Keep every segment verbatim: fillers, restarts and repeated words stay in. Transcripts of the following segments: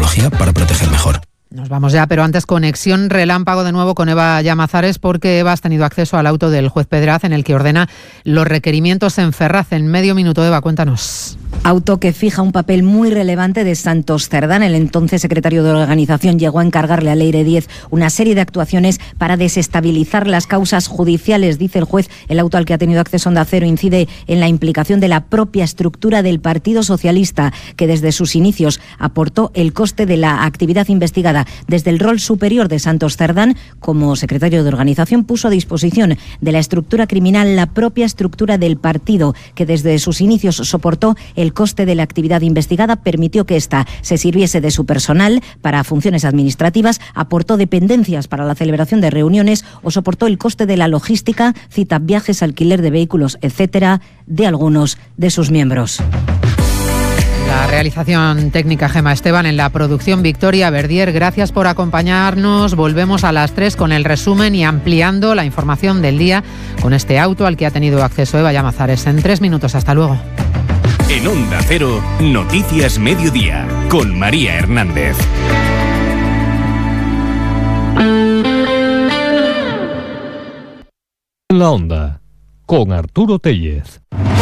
tecnología para proteger mejor. Nos vamos ya, pero antes conexión relámpago de nuevo con Eva Llamazares, porque Eva has tenido acceso al auto del juez Pedraz en el que ordena los requerimientos en Ferraz. En medio minuto, Eva, cuéntanos. Auto que fija un papel muy relevante de Santos Cerdán. El entonces secretario de organización llegó a encargarle a Leire Díez una serie de actuaciones para desestabilizar las causas judiciales. Dice el juez, el auto al que ha tenido acceso Onda Cero incide en la implicación de la propia estructura del Partido Socialista, que desde sus inicios aportó el coste de la actividad investigada. Desde el rol superior de Santos Cerdán, como secretario de organización, puso a disposición de la estructura criminal la propia estructura del partido, que desde sus inicios soportó el coste de la actividad investigada, permitió que ésta se sirviese de su personal para funciones administrativas, aportó dependencias para la celebración de reuniones o soportó el coste de la logística, cita viajes, alquiler de vehículos, etcétera, de algunos de sus miembros. La realización técnica Gema Esteban, en la producción Victoria Verdier. Gracias por acompañarnos. Volvemos a las tres con el resumen y ampliando la información del día con este auto al que ha tenido acceso Eva Llamazares. En tres minutos. Hasta luego. En Onda Cero, Noticias Mediodía, con María Hernández. En la Onda, con Arturo Tellez.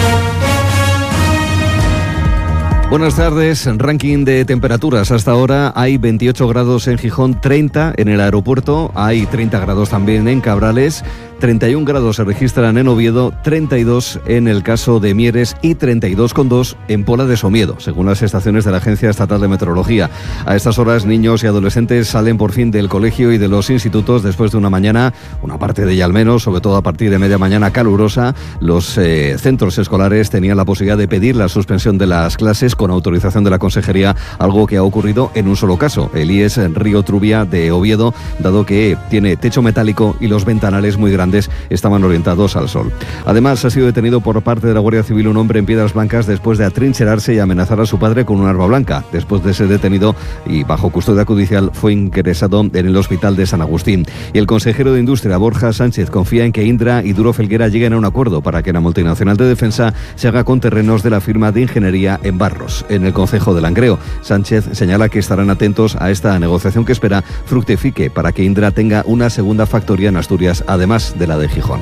Buenas tardes. Ranking de temperaturas. Hasta ahora hay veintiocho grados en Gijón, treinta en el aeropuerto, hay treinta grados también en Cabrales, treinta y un grados se registran en Oviedo, treinta y dos en el caso de Mieres y treinta y dos coma dos en Pola de Somiedo, según las estaciones de la Agencia Estatal de Meteorología. A estas horas, niños y adolescentes salen por fin del colegio y de los institutos después de una mañana, una parte de ella al menos, sobre todo a partir de media mañana, calurosa. Los eh, centros escolares tenían la posibilidad de pedir la suspensión de las clases con autorización de la Consejería, algo que ha ocurrido en un solo caso, el I E S Río Trubia de Oviedo, dado que tiene techo metálico y los ventanales muy grandes estaban orientados al sol. Además, ha sido detenido por parte de la Guardia Civil un hombre en Piedras Blancas después de atrincherarse y amenazar a su padre con un arma blanca. Después de ser detenido y bajo custodia judicial, fue ingresado en el hospital de San Agustín. Y el consejero de Industria, Borja Sánchez, confía en que Indra y Duro Felguera lleguen a un acuerdo para que la multinacional de defensa se haga con terrenos de la firma de ingeniería en Barros, en el concejo de Langreo. Sánchez señala que estarán atentos a esta negociación que espera fructifique para que Indra tenga una segunda factoría en Asturias, además de la de Gijón.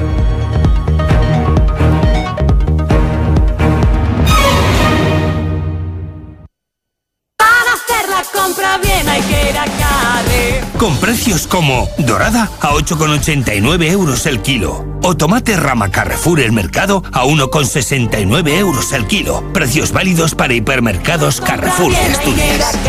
Para hacer la compra bien hay que ir a Carre. Con precios como dorada a ocho coma ochenta y nueve euros el kilo o tomate rama Carrefour el mercado a uno coma sesenta y nueve euros el kilo. Precios válidos para hipermercados Carrefour de Asturias.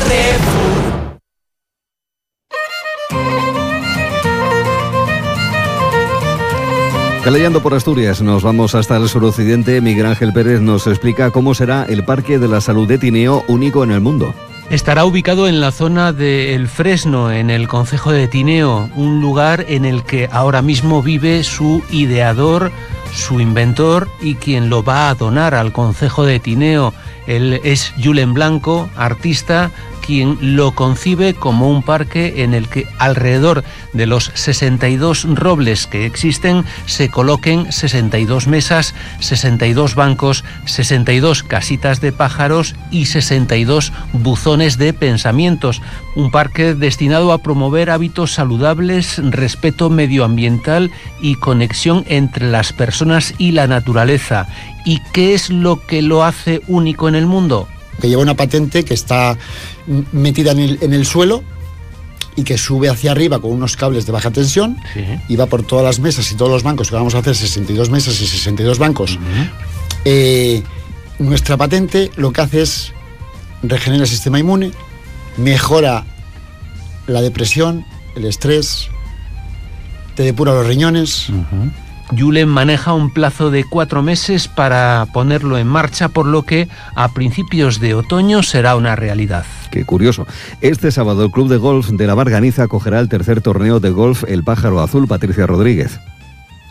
Caleando por Asturias, nos vamos hasta el suroccidente. Miguel Ángel Pérez nos explica cómo será el Parque de la Salud de Tineo, único en el mundo. Estará ubicado en la zona de El Fresno, en el concejo de Tineo, un lugar en el que ahora mismo vive su ideador, su inventor y quien lo va a donar al concejo de Tineo. Él es Julen Blanco, artista, quien lo concibe como un parque en el que alrededor de los sesenta y dos robles que existen se coloquen sesenta y dos mesas, sesenta y dos bancos, sesenta y dos casitas de pájaros y sesenta y dos buzones de pensamientos. Un parque destinado a promover hábitos saludables, respeto medioambiental y conexión entre las personas y la naturaleza. ¿Y qué es lo que lo hace único en el mundo? Que lleva una patente que está metida en el, en el suelo y que sube hacia arriba con unos cables de baja tensión, sí, y va por todas las mesas y todos los bancos, que vamos a hacer sesenta y dos mesas y sesenta y dos bancos. Uh-huh. Eh, nuestra patente lo que hace es regenera el sistema inmune, mejora la depresión, el estrés, te depura los riñones. Uh-huh. Julen maneja un plazo de cuatro meses para ponerlo en marcha, por lo que a principios de otoño será una realidad. Qué curioso. Este sábado el Club de Golf de la Barganiza acogerá el tercer torneo de golf El Pájaro Azul. Patricia Rodríguez.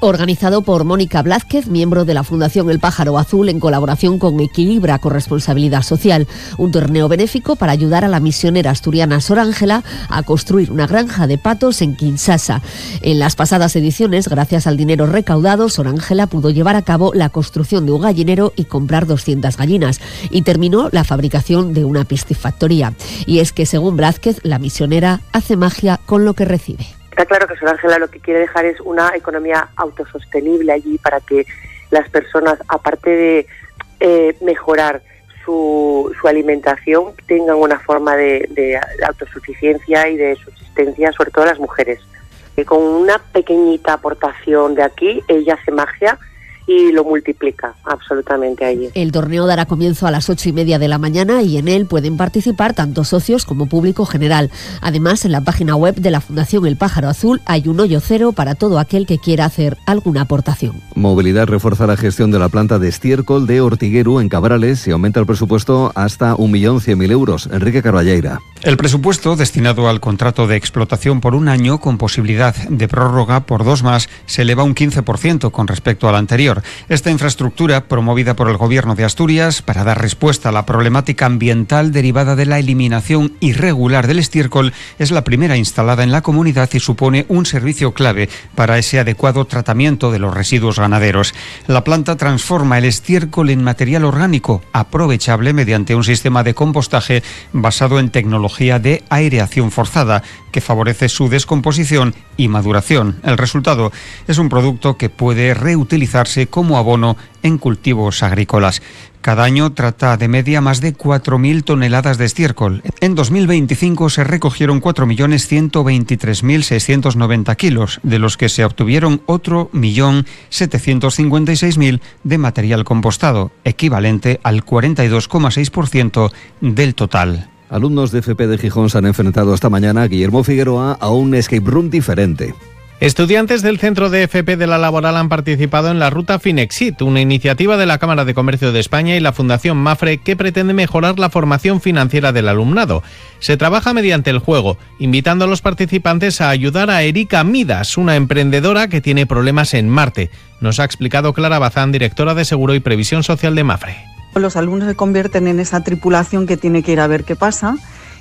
organizado por Mónica Blázquez, miembro de la Fundación El Pájaro Azul, en colaboración con Equilibra Corresponsabilidad Social, un torneo benéfico para ayudar a la misionera asturiana Sor Ángela a construir una granja de patos en Kinshasa. En las pasadas ediciones, gracias al dinero recaudado, Sor Ángela pudo llevar a cabo la construcción de un gallinero y comprar doscientas gallinas, y terminó la fabricación de una piscifactoría. Y es que, según Blázquez, la misionera hace magia con lo que recibe. Está claro que Sor Ángela lo que quiere dejar es una economía autosostenible allí para que las personas, aparte de eh, mejorar su, su alimentación, tengan una forma de, de autosuficiencia y de subsistencia, sobre todo las mujeres. Y con una pequeñita aportación de aquí, ella hace magia y lo multiplica absolutamente allí. El torneo dará comienzo a las ocho y media de la mañana y en él pueden participar tanto socios como público general. Además, en la página web de la Fundación El Pájaro Azul hay un hoyo cero para todo aquel que quiera hacer alguna aportación. Movilidad refuerza la gestión de la planta de estiércol de Ortigueru en Cabrales y aumenta el presupuesto hasta un millón cien mil euros. Enrique Carballeira. El presupuesto destinado al contrato de explotación por un año con posibilidad de prórroga por dos más se eleva un quince por ciento con respecto al anterior. Esta infraestructura, promovida por el Gobierno de Asturias para dar respuesta a la problemática ambiental derivada de la eliminación irregular del estiércol, es la primera instalada en la comunidad y supone un servicio clave para ese adecuado tratamiento de los residuos ganaderos. La planta transforma el estiércol en material orgánico aprovechable mediante un sistema de compostaje basado en tecnología de aireación forzada que favorece su descomposición y maduración. El resultado es un producto que puede reutilizarse como abono en cultivos agrícolas. Cada año trata de media más de cuatro mil toneladas de estiércol. En dos mil veinticinco se recogieron cuatro millones ciento veintitrés mil seiscientos noventa kilos, de los que se obtuvieron otro millón setecientos cincuenta y seis mil de material compostado, equivalente al cuarenta y dos coma seis por ciento del total. Alumnos de F P de Gijón se han enfrentado esta mañana, Guillermo Figueroa, a un escape room diferente. Estudiantes del Centro de F P de la Laboral han participado en la Ruta Finexit, una iniciativa de la Cámara de Comercio de España y la Fundación Mafre que pretende mejorar la formación financiera del alumnado. Se trabaja mediante el juego, invitando a los participantes a ayudar a Erika Midas, una emprendedora que tiene problemas en Marte. Nos ha explicado Clara Bazán, directora de Seguro y Previsión Social de Mafre. Los alumnos se convierten en esa tripulación que tiene que ir a ver qué pasa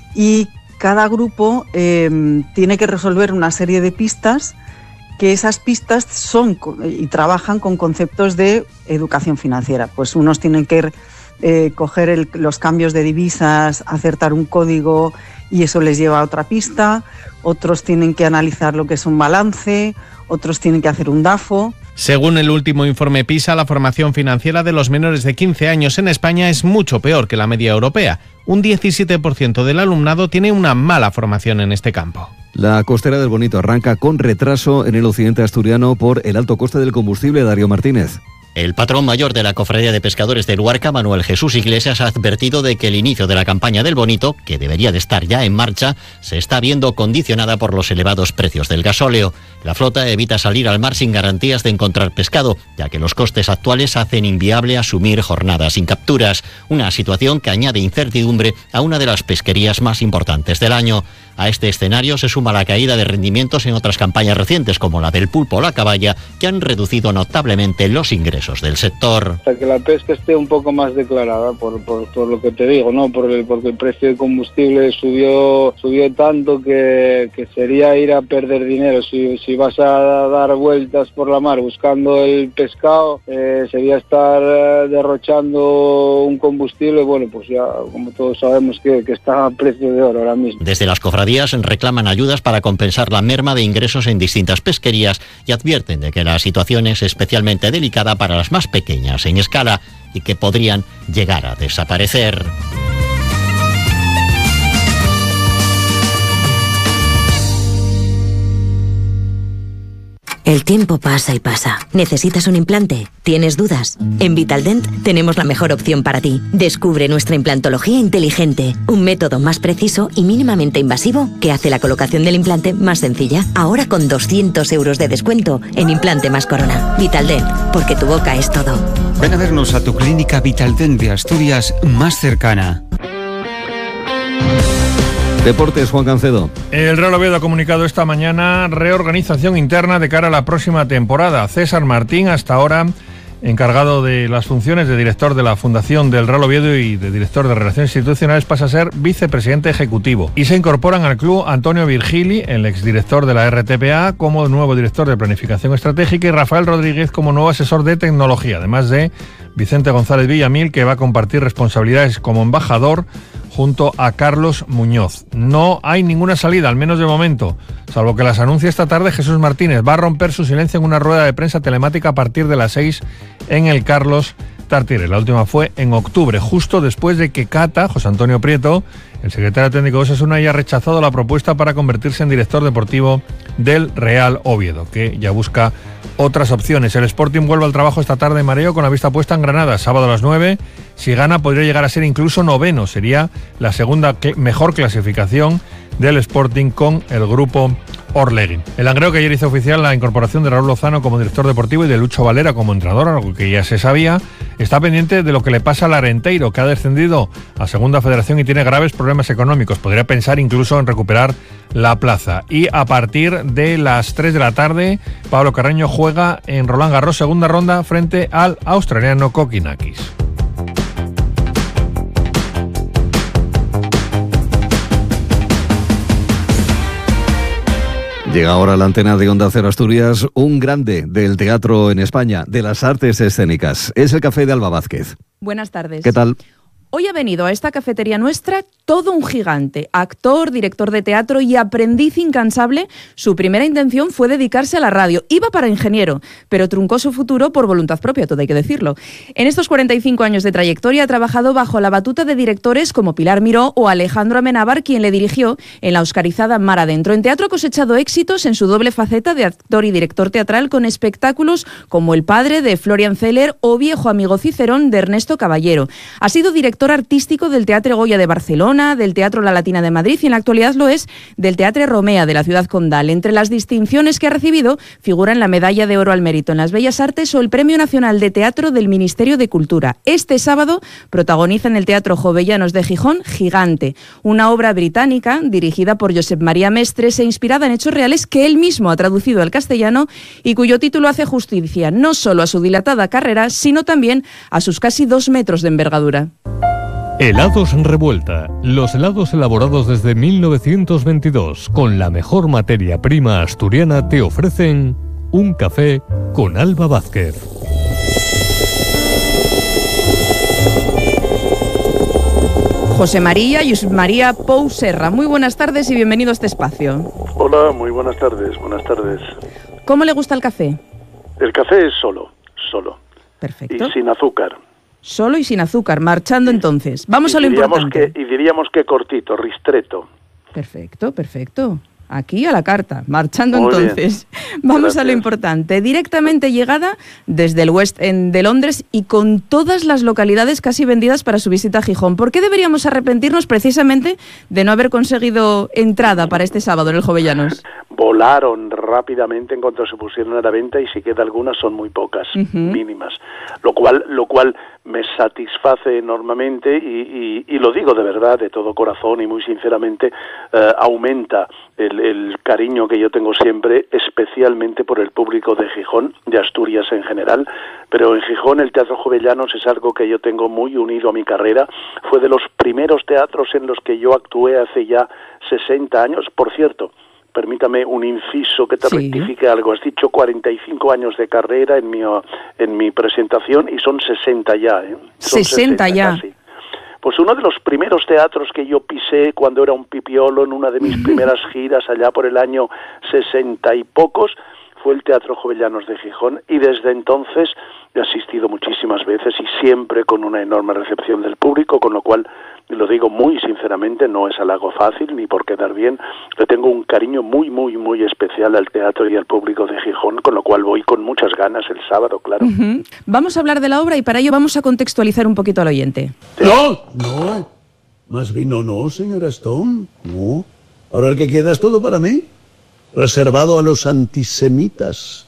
y cada grupo eh, tiene que resolver una serie de pistas, que esas pistas son y trabajan con conceptos de educación financiera. Pues unos tienen que eh, coger el, los cambios de divisas, acertar un código y eso les lleva a otra pista, otros tienen que analizar lo que es un balance, otros tienen que hacer un DAFO. Según el último informe PISA, la formación financiera de los menores de quince años en España es mucho peor que la media europea. Un diecisiete por ciento del alumnado tiene una mala formación en este campo. La costera del Bonito arranca con retraso en el occidente asturiano por el alto coste del combustible. Darío Martínez. El patrón mayor de la Cofradía de Pescadores del Luarca, Manuel Jesús Iglesias, ha advertido de que el inicio de la campaña del Bonito, que debería de estar ya en marcha, se está viendo condicionada por los elevados precios del gasóleo. La flota evita salir al mar sin garantías de encontrar pescado, ya que los costes actuales hacen inviable asumir jornadas sin capturas, una situación que añade incertidumbre a una de las pesquerías más importantes del año. A este escenario se suma la caída de rendimientos en otras campañas recientes, como la del pulpo o la caballa, que han reducido notablemente los ingresos del sector. Hasta que la pesca esté un poco más declarada, por, por, por lo que te digo, ¿no? Por el, porque el precio del combustible subió subió tanto que, que sería ir a perder dinero. Si, si vas a dar vueltas por la mar buscando el pescado, eh, sería estar eh, derrochando un combustible, bueno, pues ya como todos sabemos que, que está a precio de oro ahora mismo. Desde las cofradías reclaman ayudas para compensar la merma de ingresos en distintas pesquerías y advierten de que la situación es especialmente delicada para las más pequeñas en escala y que podrían llegar a desaparecer. El tiempo pasa y pasa. ¿Necesitas un implante? ¿Tienes dudas? En Vitaldent tenemos la mejor opción para ti. Descubre nuestra implantología inteligente, un método más preciso y mínimamente invasivo que hace la colocación del implante más sencilla. Ahora con doscientos euros de descuento en Implante más Corona. Vitaldent, porque tu boca es todo. Ven a vernos a tu clínica Vitaldent de Asturias más cercana. Deportes, Juan Cancedo. El Real Oviedo ha comunicado esta mañana reorganización interna de cara a la próxima temporada. César Martín, hasta ahora encargado de las funciones de director de la Fundación del Real Oviedo y de director de Relaciones Institucionales, pasa a ser vicepresidente ejecutivo. Y se incorporan al club Antonio Virgili, el exdirector de la R T P A, como nuevo director de Planificación Estratégica, y Rafael Rodríguez como nuevo asesor de tecnología, además de Vicente González Villamil, que va a compartir responsabilidades como embajador junto a Carlos Muñoz. No hay ninguna salida, al menos de momento, salvo que las anuncie esta tarde Jesús Martínez. Va a romper su silencio en una rueda de prensa telemática a partir de las seis en el Carlos Tartiere. La última fue en octubre, justo después de que Cata, José Antonio Prieto, el secretario técnico de Osasuna, haya rechazado la propuesta para convertirse en director deportivo del Real Oviedo, que ya busca otras opciones. El Sporting vuelve al trabajo esta tarde en Mareo con la vista puesta en Granada, sábado a las nueve. Si gana podría llegar a ser incluso noveno, sería la segunda cl- mejor clasificación del Sporting con el grupo Orlegui. El Langreo, que ayer hizo oficial la incorporación de Raúl Lozano como director deportivo y de Lucho Valera como entrenador, algo que ya se sabía, está pendiente de lo que le pasa al Arenteiro, que ha descendido a Segunda Federación y tiene graves problemas económicos. Podría pensar incluso en recuperar la plaza. Y a partir de las tres de la tarde, Pablo Carreño juega en Roland Garros, segunda ronda, frente al australiano Kokinakis. Llega ahora a la antena de Onda Cero Asturias un grande del teatro en España, de las artes escénicas. Es el café de Alba Vázquez. Buenas tardes. ¿Qué tal? Hoy ha venido a esta cafetería nuestra todo un gigante, actor, director de teatro y aprendiz incansable. Su primera intención fue dedicarse a la radio. Iba para ingeniero, pero truncó su futuro por voluntad propia, todo hay que decirlo. En estos cuarenta y cinco años de trayectoria ha trabajado bajo la batuta de directores como Pilar Miró o Alejandro Amenábar, quien le dirigió en la oscarizada Mar Adentro. En teatro ha cosechado éxitos en su doble faceta de actor y director teatral con espectáculos como El padre de Florian Zeller o Viejo amigo Cicerón de Ernesto Caballero. Ha sido director artístico del Teatre Goya de Barcelona, del Teatro La Latina de Madrid y en la actualidad lo es del Teatre Romea de la ciudad condal. Entre las distinciones que ha recibido figuran la Medalla de Oro al Mérito en las Bellas Artes o el Premio Nacional de Teatro del Ministerio de Cultura. Este sábado protagoniza en el Teatro Jovellanos de Gijón Gigante, una obra británica dirigida por Josep María Mestres e inspirada en hechos reales que él mismo ha traducido al castellano y cuyo título hace justicia no solo a su dilatada carrera, sino también a sus casi dos metros de envergadura. Helados Revuelta, los helados elaborados desde mil novecientos veintidós con la mejor materia prima asturiana te ofrecen un café con Alba Vázquez. José María y Josep María Pou Serra, muy buenas tardes y bienvenido a este espacio. Hola, muy buenas tardes, buenas tardes. ¿Cómo le gusta el café? El café es solo, solo. Perfecto. Y sin azúcar. Solo y sin azúcar, marchando entonces. Vamos y a lo diríamos importante. Que, y diríamos que cortito, ristreto. Perfecto, perfecto. Aquí a la carta, marchando Muy entonces. bien. Vamos Gracias. a lo importante. Directamente llegada desde el West End de Londres y con todas las localidades casi vendidas para su visita a Gijón. ¿Por qué deberíamos arrepentirnos precisamente de no haber conseguido entrada para este sábado en el Jovellanos? Volaron rápidamente en cuanto se pusieron a la venta y si queda algunas son muy pocas, Uh-huh. mínimas. Lo cual, lo cual me satisface enormemente y, y, y lo digo de verdad, de todo corazón y muy sinceramente, eh, aumenta el, el cariño que yo tengo siempre, especialmente por el público de Gijón, de Asturias en general, pero en Gijón el Teatro Jovellanos es algo que yo tengo muy unido a mi carrera. Fue de los primeros teatros en los que yo actué hace ya sesenta años, por cierto. Permítame un inciso que te sí. rectifique algo. Has dicho cuarenta y cinco años de carrera en mi, en mi presentación y son sesenta ya. ¿eh? Son sesenta ya. Casi. Pues uno de los primeros teatros que yo pisé cuando era un pipiolo en una de mis primeras giras allá por el año sesenta y pocos fue el Teatro Jovellanos de Gijón y desde entonces he asistido muchísimas veces y siempre con una enorme recepción del público, con lo cual, lo digo muy sinceramente, no es halago fácil ni por quedar bien, le tengo un cariño muy, muy, muy especial al teatro y al público de Gijón, con lo cual voy con muchas ganas el sábado, claro. Uh-huh. Vamos a hablar de la obra y para ello vamos a contextualizar un poquito al oyente. No, no, más bien no, no, señora Stone, no. Ahora el que queda es todo para mí, reservado a los antisemitas.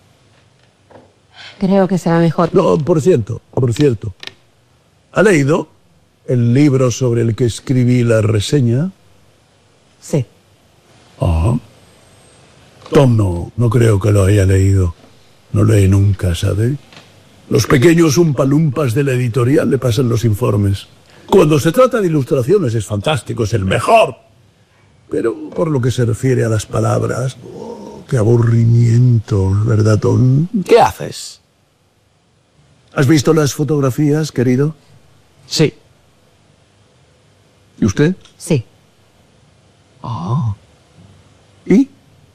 Creo que será mejor. No, por cierto, por cierto, ¿ha leído el libro sobre el que escribí la reseña? Sí. Ah. Tom no, no creo que lo haya leído. No lee nunca, ¿sabe? Los pequeños umpalumpas de la editorial le pasan los informes. Cuando se trata de ilustraciones es fantástico, es el mejor. Pero por lo que se refiere a las palabras, oh, qué aburrimiento, ¿verdad, Tom? ¿Qué haces? ¿Has visto las fotografías, querido? Sí. ¿Y usted? Sí. Ah. ¿Y?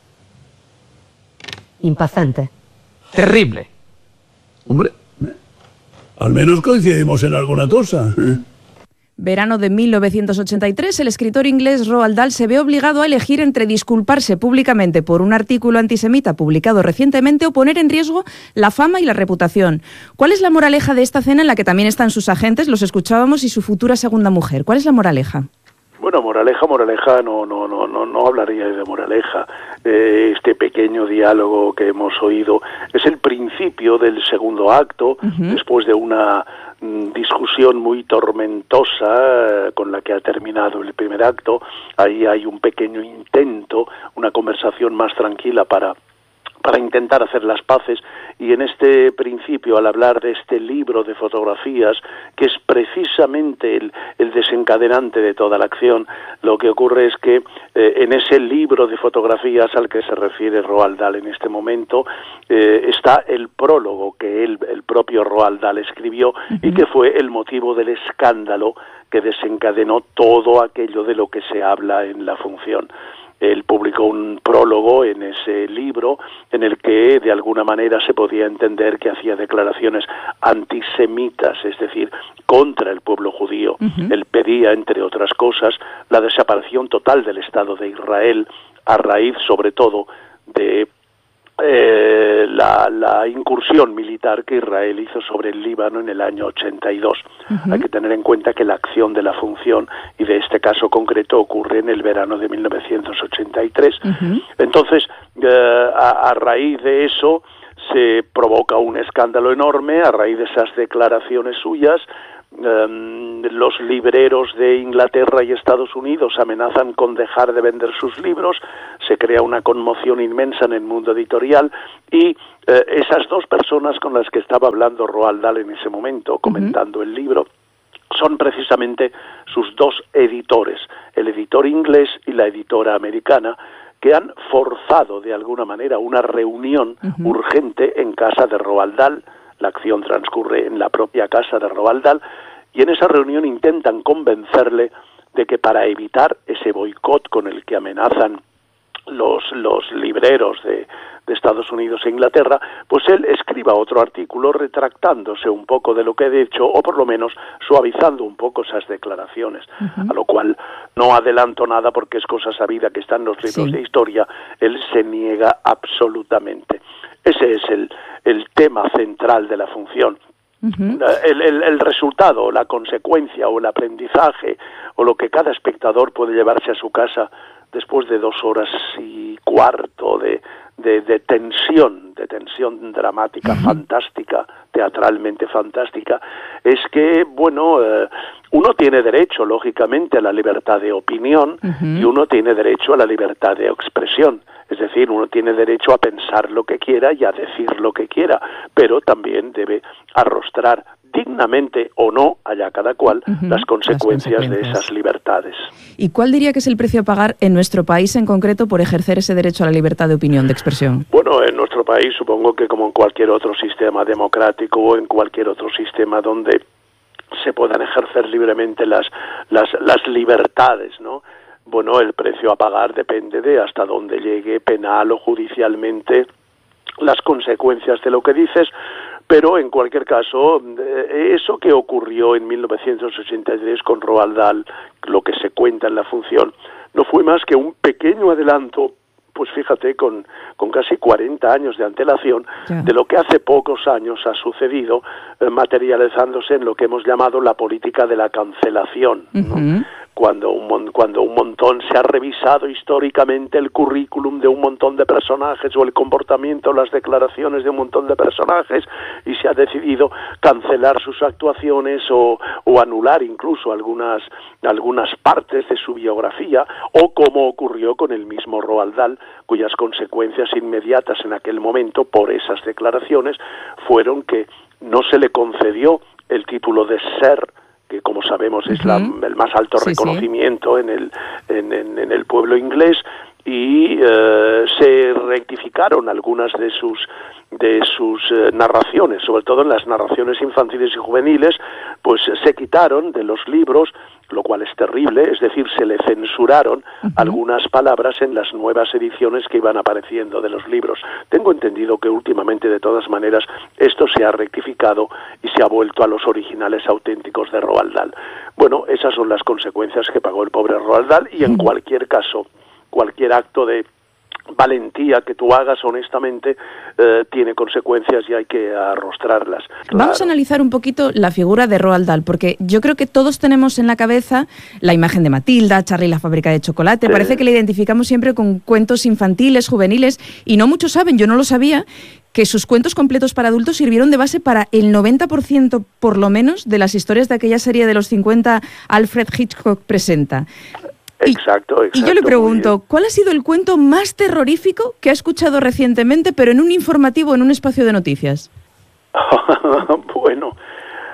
Impactante. Terrible. Hombre, al menos coincidimos en alguna cosa. Verano de mil novecientos ochenta y tres, el escritor inglés Roald Dahl se ve obligado a elegir entre disculparse públicamente por un artículo antisemita publicado recientemente o poner en riesgo la fama y la reputación. ¿Cuál es la moraleja de esta cena en la que también están sus agentes, los escuchábamos, y su futura segunda mujer? ¿Cuál es la moraleja? Bueno, moraleja, moraleja, no, no, no, no, no hablaría de moraleja. Eh, este pequeño diálogo que hemos oído es el principio del segundo acto, uh-huh. después de una mm, discusión muy tormentosa eh, con la que ha terminado el primer acto. Ahí hay un pequeño intento, una conversación más tranquila para para intentar hacer las paces, y en este principio, al hablar de este libro de fotografías, que es precisamente el, el desencadenante de toda la acción, lo que ocurre es que eh, en ese libro de fotografías al que se refiere Roald Dahl en este momento, eh, está el prólogo que él, el propio Roald Dahl escribió, uh-huh. y que fue el motivo del escándalo que desencadenó todo aquello de lo que se habla en la función. Él publicó un prólogo en ese libro en el que de alguna manera se podía entender que hacía declaraciones antisemitas, es decir, contra el pueblo judío. Uh-huh. Él pedía, entre otras cosas, la desaparición total del Estado de Israel a raíz, sobre todo, de eh, la, la incursión militar que Israel hizo sobre el Líbano en el año ochenta y dos. Uh-huh. Hay que tener en cuenta que la acción de la función, y de este caso concreto, ocurre en el verano de mil novecientos ochenta y tres. Uh-huh. Entonces, eh, a, a raíz de eso, se provoca un escándalo enorme, a raíz de esas declaraciones suyas. Um, los libreros de Inglaterra y Estados Unidos amenazan con dejar de vender sus libros, se crea una conmoción inmensa en el mundo editorial, y eh, esas dos personas con las que estaba hablando Roald Dahl en ese momento, comentando uh-huh. el libro, son precisamente sus dos editores, el editor inglés y la editora americana, que han forzado de alguna manera una reunión uh-huh. urgente en casa de Roald Dahl. La acción transcurre en la propia casa de Roald Dahl, y en esa reunión intentan convencerle de que para evitar ese boicot con el que amenazan los, los libreros de, de Estados Unidos e Inglaterra, pues él escriba otro artículo retractándose un poco de lo que ha dicho, o por lo menos suavizando un poco esas declaraciones, uh-huh. a lo cual no adelanto nada porque es cosa sabida que está en los libros sí. de historia. Él se niega absolutamente. Ese es el, el tema central de la función. Uh-huh. El, el, el resultado, la consecuencia o el aprendizaje o lo que cada espectador puede llevarse a su casa después de dos horas y cuarto de, de, de tensión, de tensión dramática, uh-huh. fantástica, teatralmente fantástica, es que, bueno, eh, uno tiene derecho, lógicamente, a la libertad de opinión uh-huh. y uno tiene derecho a la libertad de expresión. Es decir, uno tiene derecho a pensar lo que quiera y a decir lo que quiera, pero también debe arrostrar dignamente o no, allá cada cual, uh-huh, las, consecuencias las consecuencias de esas libertades. ¿Y cuál diría que es el precio a pagar en nuestro país en concreto por ejercer ese derecho a la libertad de opinión, de expresión? Bueno, en nuestro país supongo que como en cualquier otro sistema democrático o en cualquier otro sistema donde se puedan ejercer libremente las, las, las libertades, ¿no? Bueno, el precio a pagar depende de hasta dónde llegue penal o judicialmente las consecuencias de lo que dices, pero en cualquier caso, eso que ocurrió en mil novecientos ochenta y tres con Roald Dahl, lo que se cuenta en la función, no fue más que un pequeño adelanto, pues fíjate, con, con casi cuarenta años de antelación, yeah. de lo que hace pocos años ha sucedido, eh, materializándose en lo que hemos llamado la política de la cancelación, ¿no? Uh-huh. cuando un, cuando un montón se ha revisado históricamente el currículum de un montón de personajes o el comportamiento, las declaraciones de un montón de personajes y se ha decidido cancelar sus actuaciones o, o anular incluso algunas, algunas partes de su biografía, o como ocurrió con el mismo Roald Dahl, cuyas consecuencias inmediatas en aquel momento por esas declaraciones fueron que no se le concedió el título de Ser, que como sabemos es la, el más alto sí, reconocimiento sí. en el en, en, en el pueblo inglés, y eh, se rectificaron algunas de sus de sus eh, narraciones, sobre todo en las narraciones infantiles y juveniles, pues eh, se quitaron de los libros, lo cual es terrible, es decir, se le censuraron uh-huh. algunas palabras en las nuevas ediciones que iban apareciendo de los libros. Tengo entendido que últimamente, de todas maneras, esto se ha rectificado y se ha vuelto a los originales auténticos de Roald Dahl. Bueno, esas son las consecuencias que pagó el pobre Roald Dahl, y en cualquier caso, cualquier acto de valentía que tú hagas honestamente eh, tiene consecuencias y hay que arrostrarlas. Claro. Vamos a analizar un poquito la figura de Roald Dahl, porque yo creo que todos tenemos en la cabeza la imagen de Matilda, Charlie y la fábrica de chocolate. Sí. Parece que le identificamos siempre con cuentos infantiles, juveniles, y no muchos saben, yo no lo sabía, que sus cuentos completos para adultos sirvieron de base para el noventa por ciento, por lo menos, de las historias de aquella serie de los cincuenta, Alfred Hitchcock Presenta. Exacto, exacto. Y yo le pregunto, ¿cuál ha sido el cuento más terrorífico que ha escuchado recientemente, pero en un informativo, en un espacio de noticias? Bueno,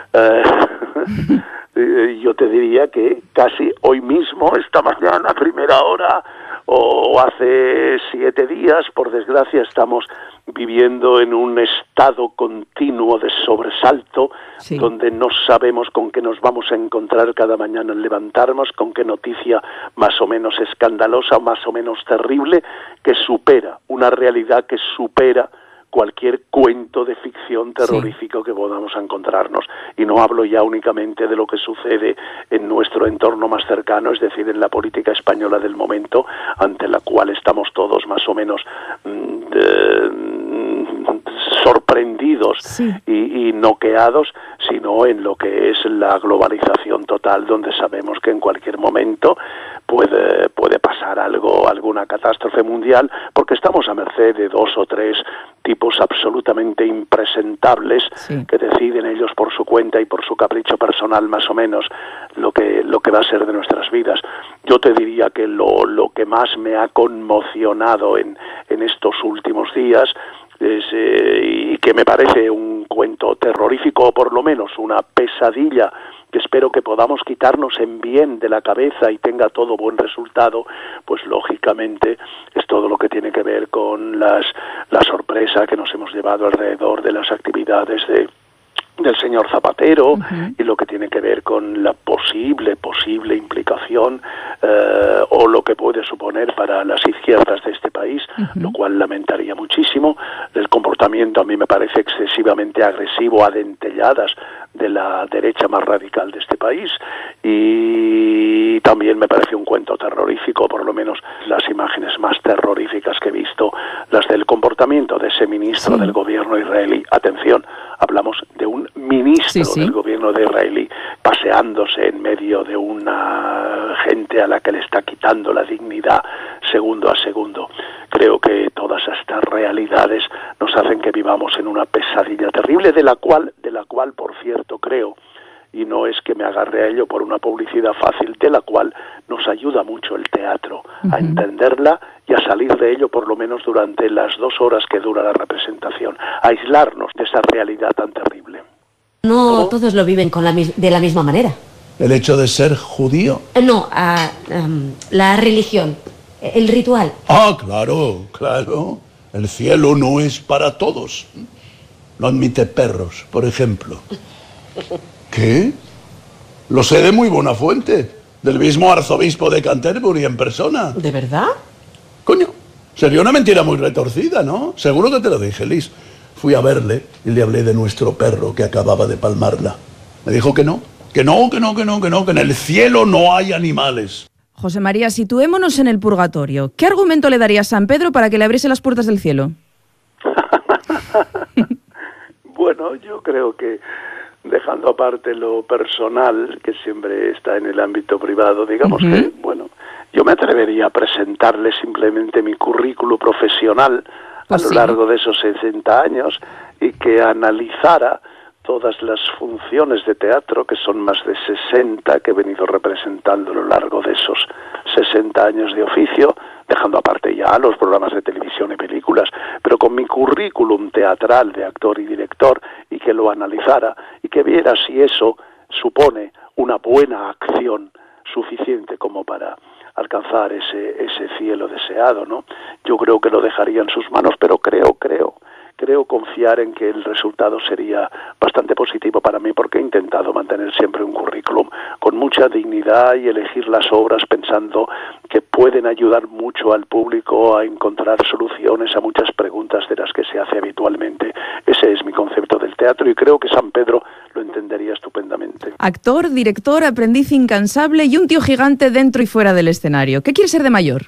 eh, yo te diría que casi hoy mismo, esta mañana, a primera hora, o hace siete días, por desgracia, estamos viviendo en un estado continuo de sobresalto, sí. donde no sabemos con qué nos vamos a encontrar cada mañana al levantarnos, con qué noticia más o menos escandalosa, más o menos terrible, que supera, una realidad que supera cualquier cuento de ficción terrorífico sí. que podamos encontrarnos. Y no hablo ya únicamente de lo que sucede en nuestro entorno más cercano, es decir, en la política española del momento, ante la cual estamos todos más o menos mmm, de, sorprendidos sí. y, y noqueados, sino en lo que es la globalización total, donde sabemos que en cualquier momento puede, puede pasar algo, alguna catástrofe mundial, porque estamos a merced de dos o tres tipos absolutamente impresentables sí. que deciden ellos por su cuenta y por su capricho personal más o menos lo que lo que va a ser de nuestras vidas. Yo te diría que lo, lo que más me ha conmocionado en, en estos últimos días es, eh, y que me parece un cuento terrorífico, o por lo menos una pesadilla que espero que podamos quitarnos en bien de la cabeza y tenga todo buen resultado, pues lógicamente es todo lo que tiene que ver con las la sorpresa que nos hemos llevado alrededor de las actividades de del señor Zapatero uh-huh. y lo que tiene que ver con la posible, posible implicación eh, o lo que puede suponer para las izquierdas de este país, uh-huh. lo cual lamentaría muchísimo. El comportamiento a mí me parece excesivamente agresivo a dentelladas de la derecha más radical de este país, y también me parece un cuento terrorífico, por lo menos las imágenes más terroríficas que he visto, las del comportamiento de ese ministro sí. del gobierno israelí. Atención, hablamos de un ministro sí, sí. del gobierno de Israelí paseándose en medio de una gente a la que le está quitando la dignidad segundo a segundo. Creo que todas estas realidades nos hacen que vivamos en una pesadilla terrible, de la cual, de la cual, por cierto, creo, y no es que me agarre a ello por una publicidad fácil, de la cual nos ayuda mucho el teatro uh-huh. a entenderla y a salir de ello por lo menos durante las dos horas que dura la representación, a aislarnos de esa realidad tan terrible. No ¿Cómo? Todos lo viven con la mis- de la misma manera. ¿El hecho de ser judío? Eh, no, uh, um, la religión, el ritual. Ah, claro, claro. El cielo no es para todos. No admite perros, por ejemplo. ¿Qué? Lo sé de muy buena fuente, del mismo arzobispo de Canterbury en persona. ¿De verdad? Coño, sería una mentira muy retorcida, ¿no? Seguro que te lo dije, Liz. Fui a verle y le hablé de nuestro perro que acababa de palmarla. Me dijo que no, que no, que no, que no, que no, que en el cielo no hay animales. José María, situémonos en el purgatorio. ¿Qué argumento le daría a San Pedro para que le abriese las puertas del cielo? Bueno, yo creo que dejando aparte lo personal, que siempre está en el ámbito privado, digamos uh-huh. que, bueno, yo me atrevería a presentarle simplemente mi currículo profesional pues a lo sí. largo de esos sesenta años y que analizara todas las funciones de teatro, que son más de sesenta, que he venido representando a lo largo de esos sesenta años de oficio, dejando aparte ya los programas de televisión y películas, pero con mi currículum teatral de actor y director, y que lo analizara y que viera si eso supone una buena acción suficiente como para alcanzar ese ese cielo deseado, ¿no? Yo creo que lo dejaría en sus manos, pero creo, creo, creo confiar en que el resultado sería bastante positivo para mí, porque he intentado mantener siempre un currículum con mucha dignidad y elegir las obras pensando que pueden ayudar mucho al público a encontrar soluciones a muchas preguntas de las que se hace habitualmente. Ese es mi concepto del teatro y creo que San Pedro lo entendería estupendamente. Actor, director, aprendiz incansable y un tío gigante dentro y fuera del escenario. ¿Qué quiere ser de mayor?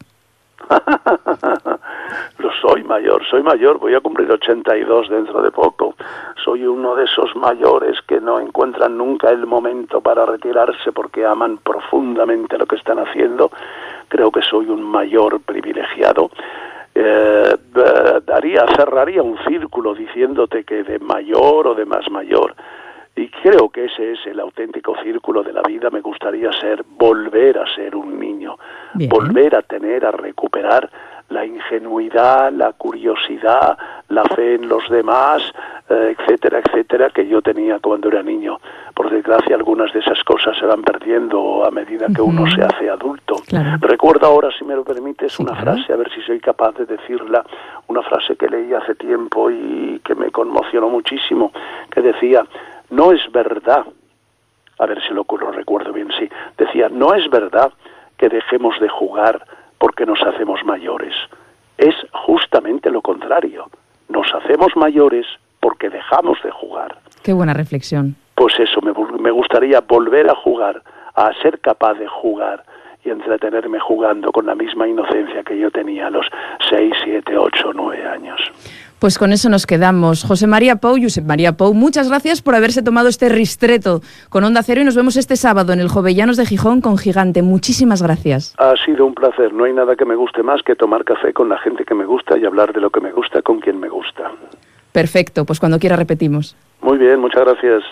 Lo soy mayor, soy mayor, voy a cumplir ochenta y dos dentro de poco. Soy uno de esos mayores que no encuentran nunca el momento para retirarse porque aman profundamente lo que están haciendo. Creo que soy un mayor privilegiado. Eh, eh, daría, cerraría un círculo diciéndote que de mayor o de más mayor. Y creo que ese es el auténtico círculo de la vida. Me gustaría ser, volver a ser un niño, Bien. volver a tener, a recuperar la ingenuidad, la curiosidad, la fe en los demás, eh, etcétera, etcétera, que yo tenía cuando era niño. Por desgracia, algunas de esas cosas se van perdiendo a medida que uno uh-huh. se hace adulto. Claro. Recuerdo ahora, si me lo permites, sí, una claro. frase, a ver si soy capaz de decirla, una frase que leí hace tiempo y que me conmocionó muchísimo, que decía: no es verdad, a ver si lo, lo recuerdo bien, sí, decía, no es verdad que dejemos de jugar porque nos hacemos mayores. Es justamente lo contrario. Nos hacemos mayores porque dejamos de jugar. Qué buena reflexión. Pues eso, me, me gustaría volver a jugar, a ser capaz de jugar y entretenerme jugando con la misma inocencia que yo tenía a los seis, siete, ocho, nueve años. Pues con eso nos quedamos. José María Pou, Josep María Pou, muchas gracias por haberse tomado este ristreto con Onda Cero y nos vemos este sábado en el Jovellanos de Gijón con Gigante. Muchísimas gracias. Ha sido un placer. No hay nada que me guste más que tomar café con la gente que me gusta y hablar de lo que me gusta con quien me gusta. Perfecto, pues cuando quiera repetimos. Muy bien, muchas gracias.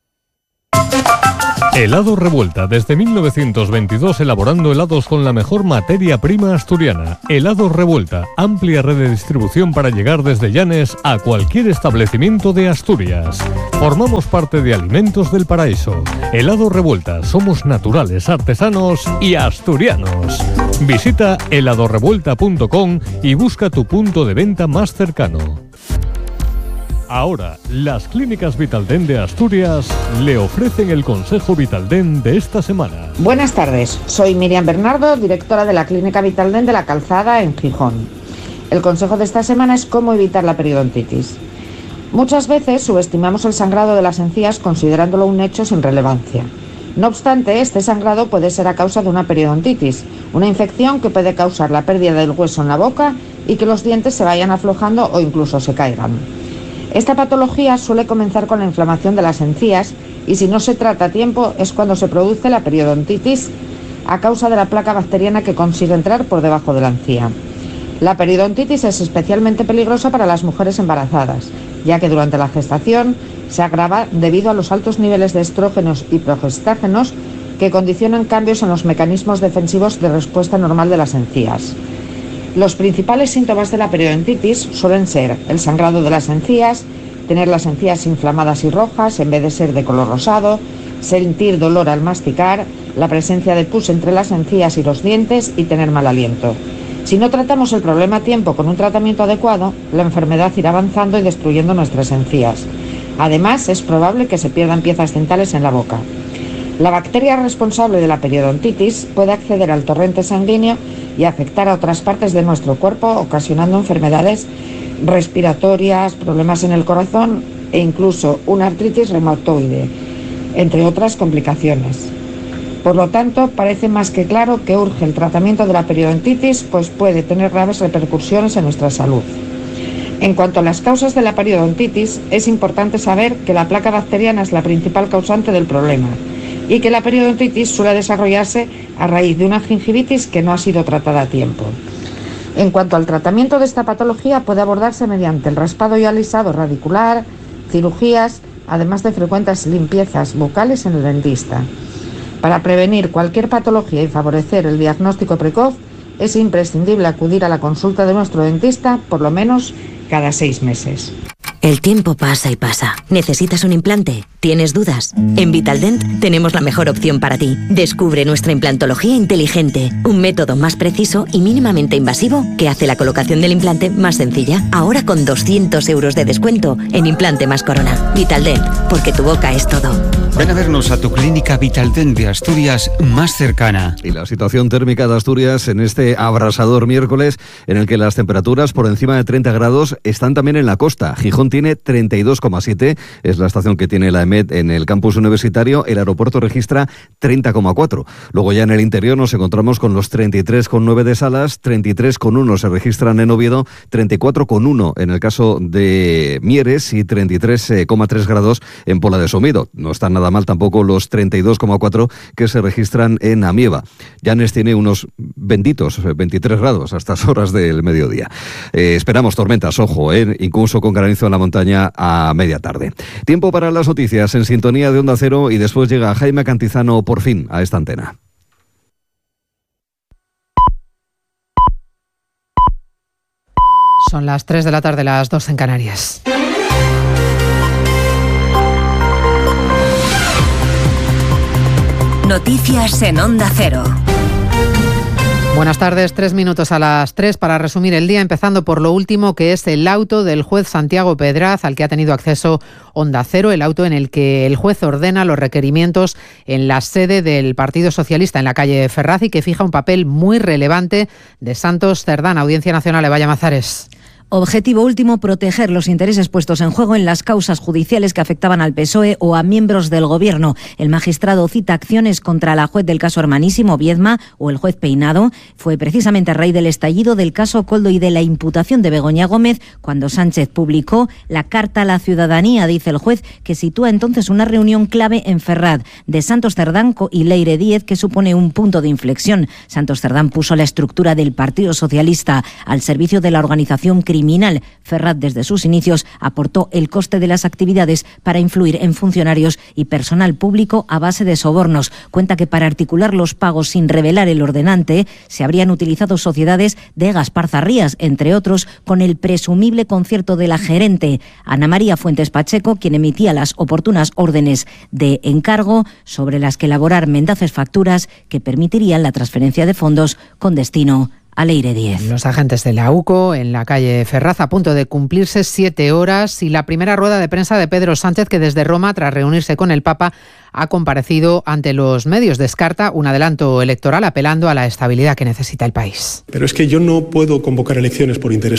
Helado Revuelta, desde mil novecientos veintidós elaborando helados con la mejor materia prima asturiana. Helado Revuelta, amplia red de distribución para llegar desde Llanes a cualquier establecimiento de Asturias. Formamos parte de Alimentos del Paraíso. Helado Revuelta, somos naturales, artesanos y asturianos. Visita helado revuelta punto com y busca tu punto de venta más cercano. Ahora, las clínicas Vitaldent de Asturias le ofrecen el consejo Vitaldent de esta semana. Buenas tardes, soy Miriam Bernardo, directora de la clínica Vitaldent de la Calzada en Gijón. El consejo de esta semana es cómo evitar la periodontitis. Muchas veces subestimamos el sangrado de las encías considerándolo un hecho sin relevancia. No obstante, este sangrado puede ser a causa de una periodontitis, una infección que puede causar la pérdida del hueso en la boca y que los dientes se vayan aflojando o incluso se caigan. Esta patología suele comenzar con la inflamación de las encías y si no se trata a tiempo es cuando se produce la periodontitis a causa de la placa bacteriana que consigue entrar por debajo de la encía. La periodontitis es especialmente peligrosa para las mujeres embarazadas, ya que durante la gestación se agrava debido a los altos niveles de estrógenos y progestágenos que condicionan cambios en los mecanismos defensivos de respuesta normal de las encías. Los principales síntomas de la periodontitis suelen ser el sangrado de las encías, tener las encías inflamadas y rojas en vez de ser de color rosado, sentir dolor al masticar, la presencia de pus entre las encías y los dientes y tener mal aliento. Si no tratamos el problema a tiempo con un tratamiento adecuado, la enfermedad irá avanzando y destruyendo nuestras encías. Además, es probable que se pierdan piezas dentales en la boca. La bacteria responsable de la periodontitis puede acceder al torrente sanguíneo y afectar a otras partes de nuestro cuerpo, ocasionando enfermedades respiratorias, problemas en el corazón e incluso una artritis reumatoide, entre otras complicaciones. Por lo tanto, parece más que claro que urge el tratamiento de la periodontitis, pues puede tener graves repercusiones en nuestra salud. En cuanto a las causas de la periodontitis, es importante saber que la placa bacteriana es la principal causante del problema y que la periodontitis suele desarrollarse a raíz de una gingivitis que no ha sido tratada a tiempo. En cuanto al tratamiento de esta patología, puede abordarse mediante el raspado y alisado radicular, cirugías, además de frecuentes limpiezas bucales en el dentista. Para prevenir cualquier patología y favorecer el diagnóstico precoz, es imprescindible acudir a la consulta de nuestro dentista por lo menos cada seis meses. El tiempo pasa y pasa. ¿Necesitas un implante? ¿Tienes dudas? En Vitaldent tenemos la mejor opción para ti. Descubre nuestra implantología inteligente, un método más preciso y mínimamente invasivo que hace la colocación del implante más sencilla. Ahora con doscientos euros de descuento en implante más corona. Vitaldent, porque tu boca es todo. Ven a vernos a tu clínica Vitaldent de Asturias más cercana. Y la situación térmica de Asturias en este abrasador miércoles, en el que las temperaturas por encima de treinta grados están también en la costa. Gijón tiene treinta y dos coma siete, es la estación que tiene la E M E T en el campus universitario. El aeropuerto registra treinta coma cuatro. Luego ya en el interior nos encontramos con los treinta y tres coma nueve de Salas, treinta y tres coma uno se registran en Oviedo, treinta y cuatro coma uno en el caso de Mieres y treinta y tres coma tres grados en Pola de Somido. No están nada mal tampoco los treinta y dos coma cuatro que se registran en Amieva. Llanes tiene unos benditos veintitrés grados a estas horas del mediodía. Eh, esperamos tormentas, ojo, eh, incluso con granizo en la montaña a media tarde. Tiempo para las noticias en sintonía de Onda Cero y después llega Jaime Cantizano por fin a esta antena. Son las tres de la tarde, las dos en Canarias. Noticias en Onda Cero. Buenas tardes, tres minutos a las tres para resumir el día, empezando por lo último, que es el auto del juez Santiago Pedraz, al que ha tenido acceso Onda Cero, el auto en el que el juez ordena los requerimientos en la sede del Partido Socialista en la calle Ferraz y que fija un papel muy relevante de Santos Cerdán. Audiencia Nacional, Eva Llamazares. Objetivo último, proteger los intereses puestos en juego en las causas judiciales que afectaban al P S O E o a miembros del Gobierno. El magistrado cita acciones contra la juez del caso Hermanísimo, Viedma, o el juez Peinado. Fue precisamente a raíz del estallido del caso Koldo y de la imputación de Begoña Gómez cuando Sánchez publicó la Carta a la Ciudadanía, dice el juez, que sitúa entonces una reunión clave en Ferraz de Santos Cerdán y Leire Díez, que supone un punto de inflexión. Santos Cerdán puso la estructura del Partido Socialista al servicio de la organización criminal. criminal. Ferraz, desde sus inicios, aportó el coste de las actividades para influir en funcionarios y personal público a base de sobornos. Cuenta que para articular los pagos sin revelar el ordenante se habrían utilizado sociedades de Gaspar Zarrías, entre otros, con el presumible concierto de la gerente Ana María Fuentes Pacheco, quien emitía las oportunas órdenes de encargo sobre las que elaborar mendaces facturas que permitirían la transferencia de fondos con destino a Leire Díez. Los agentes de la U C O en la calle Ferraz, a punto de cumplirse siete horas, y la primera rueda de prensa de Pedro Sánchez, que desde Roma, tras reunirse con el Papa, ha comparecido ante los medios. Descarta un adelanto electoral apelando a la estabilidad que necesita el país. Pero es que yo no puedo convocar elecciones por interés